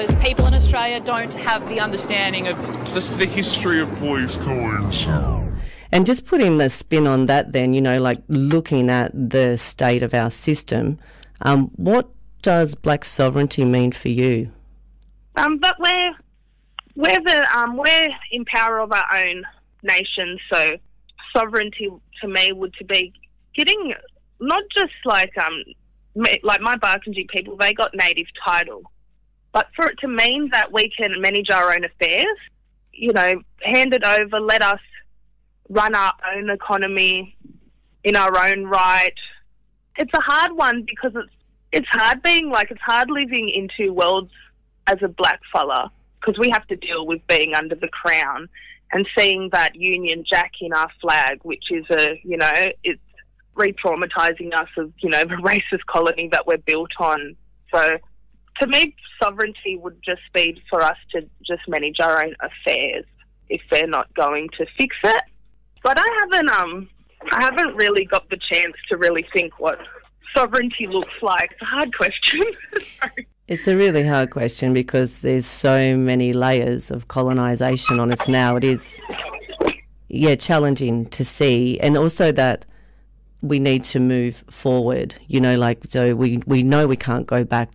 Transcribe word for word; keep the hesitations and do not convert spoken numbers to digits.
People in Australia don't have the understanding of This is the history of police killings. And just putting the spin on that then, you know, like looking at the state of our system, um, what does black sovereignty mean for you? Um, but we're, we're, the, um, we're in power of our own nation, so sovereignty to me would to be getting not just like, um, like my Barkindji people, they got native title, but for it to mean that we can manage our own affairs, you know, hand it over, let us run our own economy in our own right. It's a hard one because it's it's hard being like it's hard living in two worlds as a black fella, because we have to deal with being under the crown and seeing that Union Jack in our flag, which is a, you know, it's re-traumatising us of, you know, the racist colony that we're built on. So to me, sovereignty would just be for us to just manage our own affairs if they're not going to fix it. But I haven't, um, I haven't really got the chance to really think what sovereignty looks like. It's a hard question. It's a really hard question because there's so many layers of colonisation on us now. It is, yeah, challenging to see, and also that we need to move forward. You know, like so we we know we can't go back